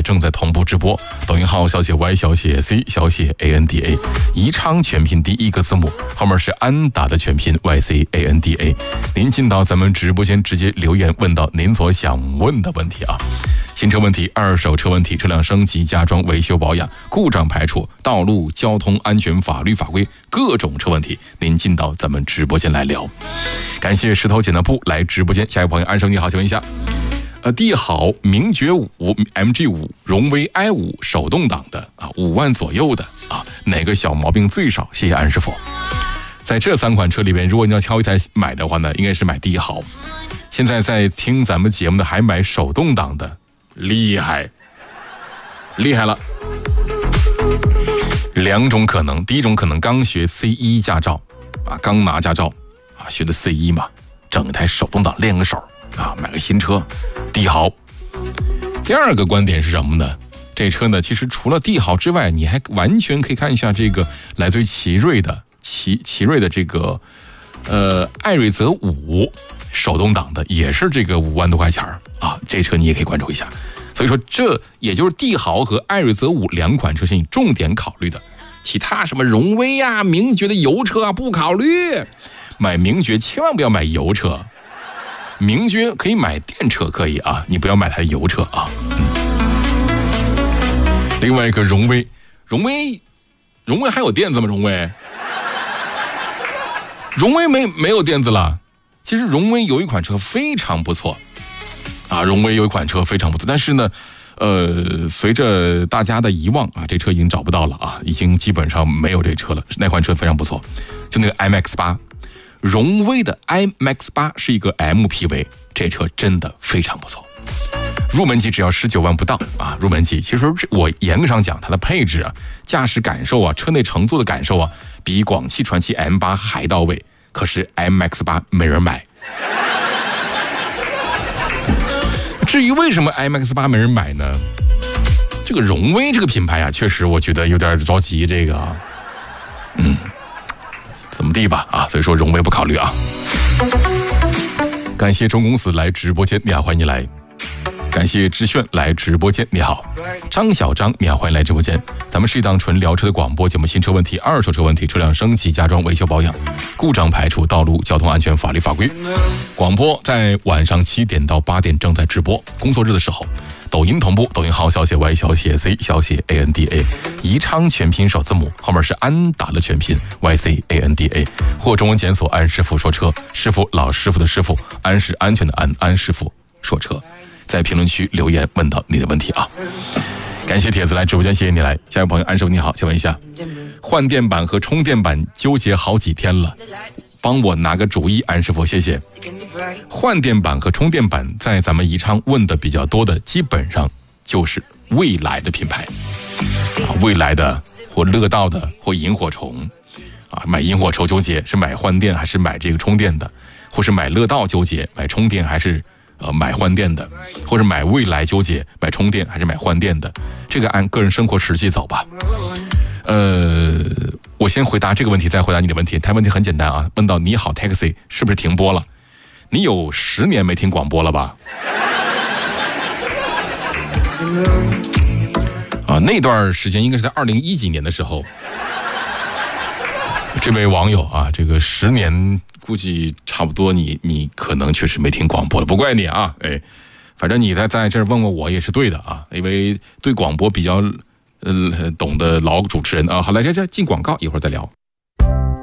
正在同步直播，抖音号小写 Y 小写 C 小写 ANDA， 宜昌全拼第一个字母后面是安达的全拼 YCANDA。您进到咱们直播间直接留言问到您所想问的问题啊。新车问题、二手车问题、车辆升级、加装、维修保养、故障排除、道路交通安全、法律法规，各种车问题，您进到咱们直播间来聊。感谢石头剪刀布来直播间。下一位朋友安生你好，请问一下，帝豪、名爵5、MG5、荣威 i5 手动挡的啊，5万左右的啊，哪个小毛病最少？谢谢安师傅。在这3款车里边，如果你要挑一台买的话呢，应该是买帝豪。现在在听咱们节目的还买手动挡的，厉害了。2种可能，第一种可能刚学 C1 驾照啊，刚拿驾照啊，学的 C1 嘛，整一台手动挡练个手啊，买个新车帝豪。第二个观点是什么呢？这车呢，其实除了帝豪之外，你还完全可以看一下这个来自于奇瑞的这个艾瑞泽5手动挡的，也是这个5万多块钱啊，这车你也可以关注一下。所以说这也就是帝豪和艾瑞泽52款车是你重点考虑的，其他什么荣威啊、名爵的油车啊不考虑。买名爵千万不要买油车，名爵可以买电车可以啊，你不要买台油车啊。另外一个荣威还有电子吗？荣威没有电子了。其实荣威有一款车非常不错啊，但是呢随着大家的遗忘啊，这车已经找不到了啊，已经基本上没有这车了。那款车非常不错，就那个 IMAX8， 荣威的 IMAX8 是一个 MPV， 这车真的非常不错。入门级只要19万不到啊，入门级。其实我严格上讲，它的配置啊、驾驶感受啊、车内乘坐的感受啊，比广汽传祺 M8 还到位。可是 IMAX8 没人买。至于为什么 IMAX8 没人买呢？这个荣威这个品牌啊，确实我觉得有点着急。这个怎么地吧啊，所以说荣威不考虑啊。感谢中公司来直播间，你好，欢迎你来。感谢知炫来直播间，你好。张小张，你好，欢迎来直播间。咱们是一档纯聊车的广播节目，新车问题、二手车问题、车辆升级、加装、维修保养、故障排除、道路交通安全、法律法规。广播在晚上7点到8点正在直播，工作日的时候，抖音同步，抖音号小写 Y 小写 C 小写 ANDA， 宜昌全拼首字母后面是安达的全拼 YCANDA， 或中文检索安师傅说车，师傅老师傅的师傅，安是安全的安，安师傅说车。在评论区留言问到你的问题啊！感谢帖子来直播间，谢谢你来。下一位朋友安师傅你好，请问一下，换电板和充电板纠结好几天了，帮我拿个主意，安师傅谢谢。换电板和充电板在咱们宜昌问的比较多的，基本上就是蔚来的品牌啊，蔚来的或乐道的或萤火虫啊，买萤火虫纠结是买换电还是买这个充电的，或是买乐道纠结买充电还是买换电的，或者买蔚来纠结买充电还是买换电的，这个按个人生活实际走吧。我先回答这个问题，再回答你的问题。他问题很简单啊，问到你好 Taxi 是不是停播了？你有10年没听广播了吧？啊，那段时间应该是在2010几年的时候。这位网友啊，这个10年估计差不多你可能确实没听广播了，不怪你啊，哎，反正你在这儿问问我也是对的啊，因为对广播比较懂的老主持人啊。好，来这进广告，一会儿再聊。